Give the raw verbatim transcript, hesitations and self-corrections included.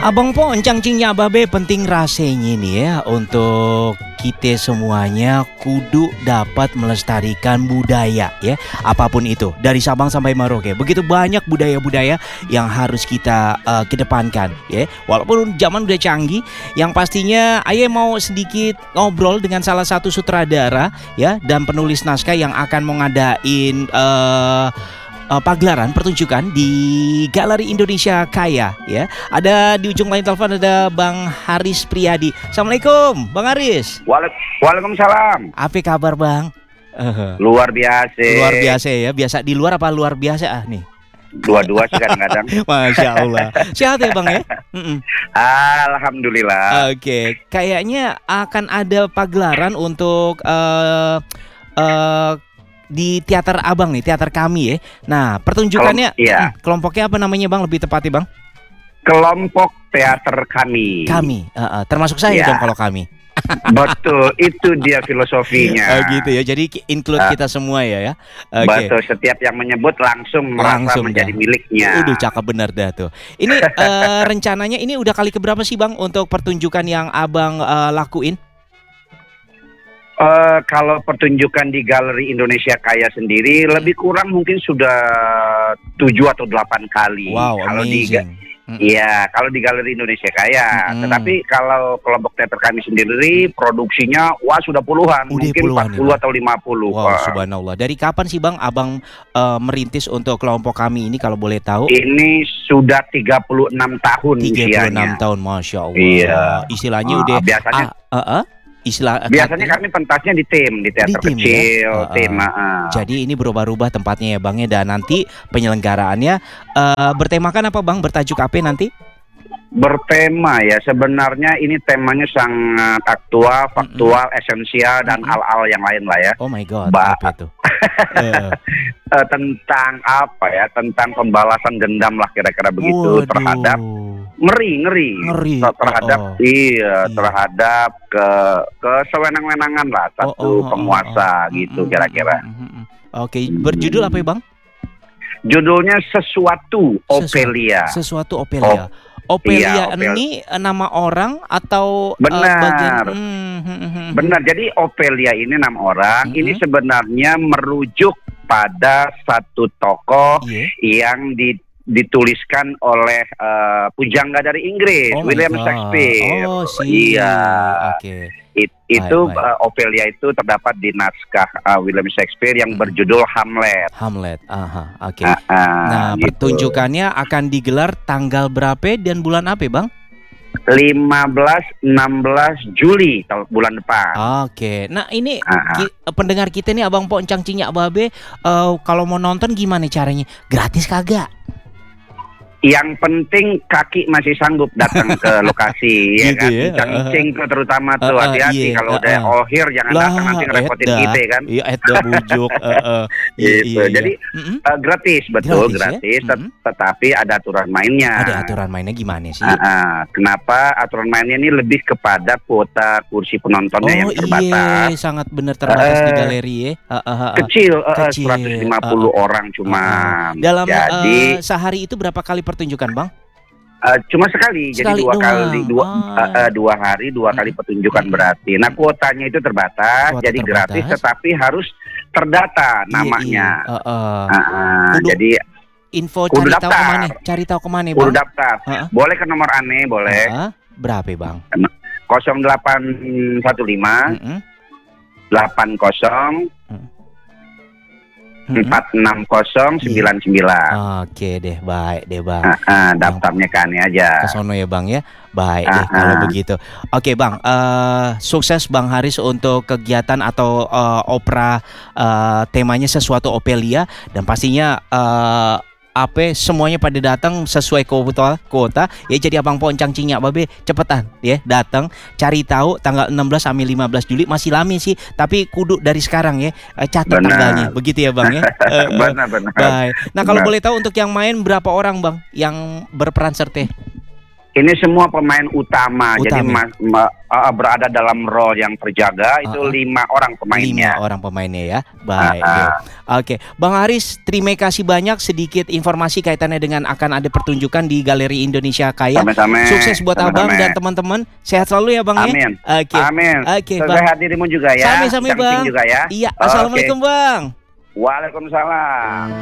Abang po, encang cingnya babe penting rasanya nih ya untuk kita semuanya kudu dapat melestarikan budaya ya, apapun itu dari Sabang sampai Merauke. Begitu banyak budaya-budaya yang harus kita uh, kedepankan ya. Walaupun zaman udah canggih, yang pastinya Aye mau sedikit ngobrol dengan salah satu sutradara ya dan penulis naskah yang akan mengadain uh, Uh, pagelaran pertunjukan di Galeri Indonesia Kaya ya. Ada di ujung lain telepon ada Bang Haris Priyadi. Assalamualaikum Bang Haris. Waalaikumsalam. Apa kabar Bang? Uh, luar biasa. Luar biasa ya. Biasa di luar apa luar biasa ah nih? Dua-dua sih kadang-kadang. Masya Allah. Sehat ya Bang ya? Mm-mm. Alhamdulillah. Oke, okay. Kayaknya akan ada pagelaran untuk uh, uh, di teater Abang nih, teater kami ya. Nah, pertunjukannya Kelom, iya. kelompoknya apa namanya Bang? Lebih tepatnya Bang? Kelompok teater kami. Kami, uh, uh, termasuk saya ya. dong kalau kami. Betul, itu dia filosofinya. Oh gitu ya, jadi include uh, kita semua ya ya. Okay. Betul, setiap yang menyebut langsung merasa langsung menjadi dah. Miliknya. Udah cakep bener dah tuh. Ini uh, rencananya ini udah kali keberapa sih Bang untuk pertunjukan yang Abang uh, lakuin? Uh, kalau pertunjukan di Galeri Indonesia Kaya sendiri hmm. lebih kurang mungkin sudah tujuh atau delapan kali. Wow, kalau amazing. di Iya, kalau di Galeri Indonesia Kaya. Hmm. Tetapi kalau kelompok teater kami sendiri produksinya wah sudah puluhan, Udah mungkin puluhan, empat puluh ya, atau lima puluh. Wow, subhanallah. Dari kapan sih Bang Abang uh, merintis untuk kelompok kami ini kalau boleh tahu? Ini sudah tiga puluh enam tahun tiga puluh enam usianya. Tahun, Masya Allah. Iya. Istilahnya uh, udah biasanya ah, uh, uh, Istilah, biasanya kami pentasnya di tim, di teater di tim, kecil, ya? uh, uh. tim. Uh. Jadi ini berubah-ubah tempatnya ya Bang ya. Dan nanti penyelenggaraannya uh, bertemakan apa Bang? Bertajuk apa nanti? Bertema ya, sebenarnya ini temanya sangat aktual, faktual, mm-hmm. esensial dan mm-hmm. hal-hal yang lain lah ya. Oh my God, ba- apa itu? uh. Tentang apa ya, tentang pembalasan dendam lah kira-kira begitu. Waduh. terhadap ngeri ngeri, ngeri. terhadap oh, oh. iya terhadap ke kesewenang-wenangan lah satu oh, oh, penguasa oh, oh. gitu mm-hmm. kira-kira. Mm-hmm. Oke, okay. Berjudul apa ya Bang? Judulnya Sesuatu Ophelia. Sesuatu Ophelia. Oh. Ophelia iya, ini nama orang atau benar, uh, bagian, hmm, hmm, hmm, benar. Jadi Ophelia ini nama orang. Hmm. Ini sebenarnya merujuk pada satu tokoh yeah. yang di, dituliskan oleh uh, pujangga dari Inggris, oh William Shakespeare. Oh, si. Iya. Oke. Okay. It, itu baik, baik. Uh, Ophelia itu terdapat di naskah uh, William Shakespeare yang hmm. berjudul Hamlet. Hamlet, aha, oke. Okay. Uh, uh, nah, gitu. Pertunjukannya akan digelar tanggal berapa dan bulan apa, Bang? lima belas enam belas Juli tahun bulan depan. Oke. Okay. Nah, ini uh, ki, pendengar kita nih Abang Po Encang Cinyak Babe, uh, kalau mau nonton gimana caranya? Gratis kagak? Yang penting kaki masih sanggup datang ke lokasi ya gitu kan. Ya? Cangcing tuh terutama tuh uh, uh, hati-hati iya, kalau uh, udah uh. ohir jangan lah, datang nanti ngerepotin edda, kita kan. Iya, edda bujuk. uh, uh. Gitu. Iya, iya. Jadi mm-hmm. uh, gratis betul gratis, gratis, ya? tet- mm-hmm. tetapi ada aturan mainnya. Ada aturan mainnya gimana sih? Uh, uh. Kenapa aturan mainnya ini lebih kepada kuota kursi penontonnya oh, yang terbatas. Iya, sangat benar terbatas uh, di galeri ya. Uh, uh, uh, uh. Kecil, uh, Kecil, seratus lima puluh uh, uh. orang cuma. Uh, uh. Dalam jadi uh, sehari itu berapa kali pertunjukan, Bang? Uh, cuma sekali, sekali, jadi dua doang. kali dua ah. uh, uh, dua hari dua kali pertunjukan hmm. berarti. Nah kuotanya itu terbatas, Kuota jadi terbatas. gratis, tetapi harus terdata namanya. Iya, iya. Uh, uh. Uh, uh, jadi info cari tahu kemana? Cari tahu kemana, Bang? Kudu daftar. Uh-uh. Boleh ke nomor aneh, boleh. Uh-uh. Berapa, Bang? nol delapan satu lima uh-uh. delapan nol empat enam nol sembilan sembilan. Oke deh, baik deh Bang. Uh, uh, daftarnya ke aneh aja. Kesono ya Bang ya. Baik uh, deh kalau uh. begitu. Oke Bang, uh, sukses Bang Haris untuk kegiatan atau uh, opera uh, temanya Sesuatu Ophelia dan pastinya uh, apa semuanya pada datang sesuai kuota kuota ya. Jadi Abang Po Encang Cinyak Babe cepetan ya datang cari tahu tanggal enam belas sampai lima belas Juli masih lama sih tapi kudu dari sekarang ya catat benar. Tanggalnya begitu ya Bang ya. uh, benar benar. Baik. Nah kalau boleh tahu untuk yang main berapa orang Bang yang berperan serta? Ini semua pemain utama, utama. jadi mas, ma, uh, berada dalam role yang terjaga. Uh, itu uh, lima orang pemainnya. Lima orang pemainnya ya. Baik. Uh, uh. Oke, Bang Haris, terima kasih banyak. Sedikit informasi kaitannya dengan akan ada pertunjukan di Galeri Indonesia Kaya. Sama-sama. Sukses buat Sama-sama. Abang dan teman-teman. Sehat selalu ya Bang. Amin. Ya? Oke. Amin. Oke, Bang. Sehat dirimu juga ya. Sami-sami Bang. Juga ya. Iya. Assalamualaikum okay. Bang. Waalaikumsalam.